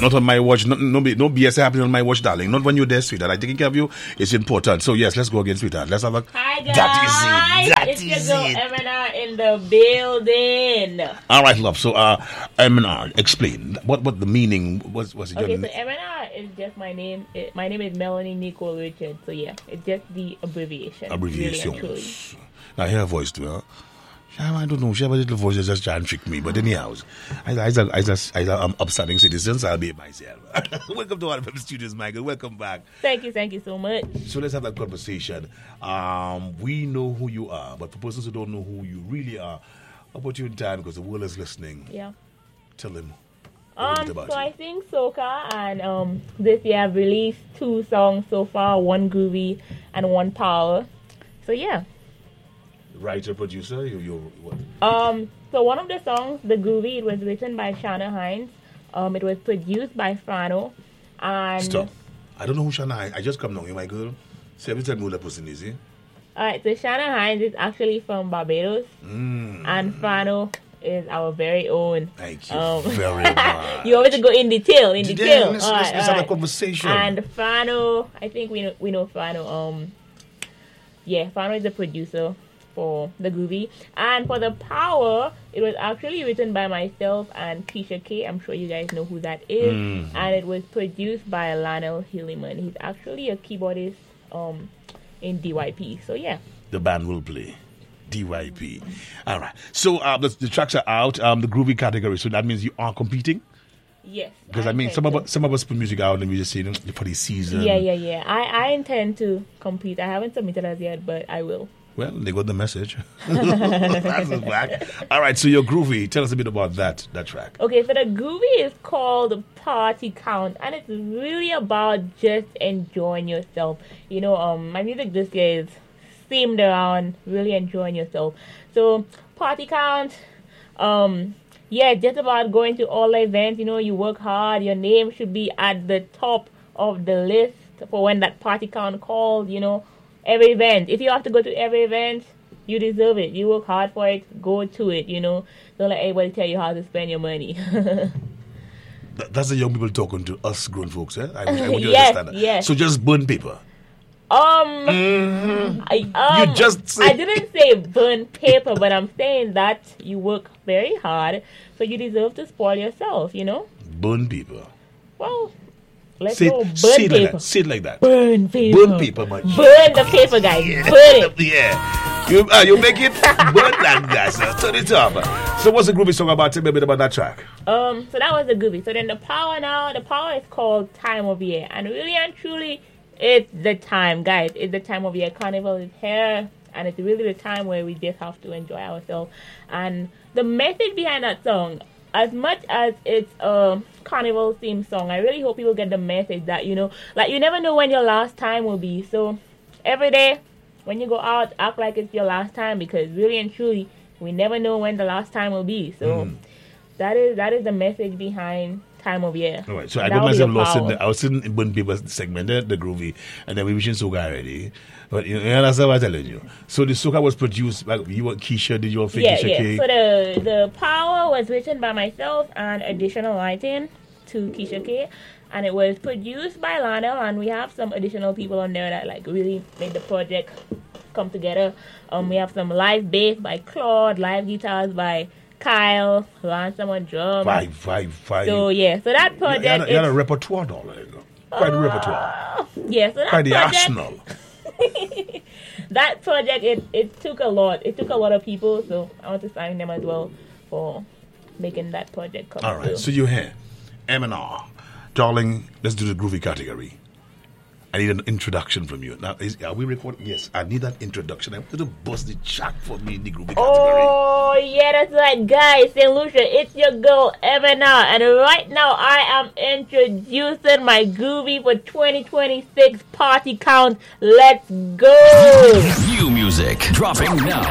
Not on my watch. No BS happening on my watch, darling. Not when you're there, sweetheart. I'm taking care of you. It's important. So yes, let's go again, sweetheart. Let's have a. Hi guys. That is it's your girl MNR in the building. All right, love. So MNR, explain what the meaning was. It okay, so MNR is just my name. My name is Melanie Nicole Richard. So yeah, it's just the abbreviation. Really now hear her voice too, huh? I don't know. She have a little voice that just trying to trick me. But anyhow, I'm upstanding citizens. I'll be myself. Welcome to our studios, Michael. Welcome back. Thank you so much. So let's have that conversation. We know who you are, but for persons who don't know who you really are, I'll put you in time because the world is listening. Yeah. Tell them. So I sing soca, and this year I've released 2 songs so far, 1 groovy and 1 power. So yeah. Writer, producer, you what? So one of the songs, the groovy, it was written by Shanna Hines. It was produced by Frano. And stop. I don't know who Shanna Hines. I just come down here, my girl. See, every time who that person is, eh? Alright, so Shanna Hines is actually from Barbados. And Frano is our very own. Thank you very much. You always go in detail. Let's have a conversation. And Frano, I think we know Frano. Frano is the producer for the groovy, and for the power, it was actually written by myself and Keisha K. I'm sure you guys know who that is. And it was produced by Lionel Hilliman. He's actually a keyboardist in DYP. So yeah, the band will play DYP. All right. So the tracks are out. The groovy category. So that means you are competing. Yes. Because I mean, some of us put music out and we just say for the season. Yeah. I intend to compete. I haven't submitted as yet, but I will. Well, they got the message. That's back. All right, so your groovy. Tell us a bit about that track. Okay, so the groovy is called Party Count, and it's really about just enjoying yourself. You know, my music this year is themed around really enjoying yourself. So Party Count, just about going to all the events. You know, you work hard. Your name should be at the top of the list for when that Party Count calls. You know. Every event. If you have to go to every event, you deserve it. You work hard for it. Go to it, you know. Don't let anybody tell you how to spend your money. That's the young people talking to us grown folks, eh? I want you to understand that. Yes. So just burn paper. You just say... I didn't say burn paper, but I'm saying that you work very hard, so you deserve to spoil yourself, you know. Burn paper. Well... Let's go burn paper. Say it like that. Burn paper. Burn paper, man. Burn the paper, guys. Yeah. Burn it. Yeah. You make it burn that, guys. Turn it up. So what's the groovy song about? Tell me a bit about that track. So that was the groovy. So then the power is called Time of Year. And really and truly, it's the time, guys. It's the time of year. Carnival is here. And it's really the time where we just have to enjoy ourselves. And the message behind that song, as much as it's a carnival theme song, I really hope people get the message that, you know, like you never know when your last time will be. So every day when you go out, act like it's your last time, because really and truly, we never know when the last time will be. So that is the message behind Time of Year. All right, so I got myself lost in I was in Burn Paper segment, the groovy, and then we wishing soca already. But you understand what I'm telling you. So the soca was produced by you, Keisha, did your thing, Keisha K? So the power was written by myself and additional writing to Keisha K. And it was produced by Lionel, and we have some additional people on there that like really made the project come together. We have some live bass by Claude, live guitars by Kyle, Ransom on drums. Five. So yeah, so that project you had a repertoire, darling. Quite a repertoire. Yeah, so that quite the project, arsenal. That project, it took a lot. It took a lot of people, so I want to thank them as well for making that project come All right, through. so you're here. M&R. Darling, let's do the groovy category. I need an introduction from you. Now, are we recording? Yes, I need that introduction. I want you to bust the track for me in the groovy category. Oh, yeah, that's right, guys. St. Lucia, it's your girl, M&R. And right now, I am introducing my groovy for 2026 Party Count. Let's go! New music dropping now.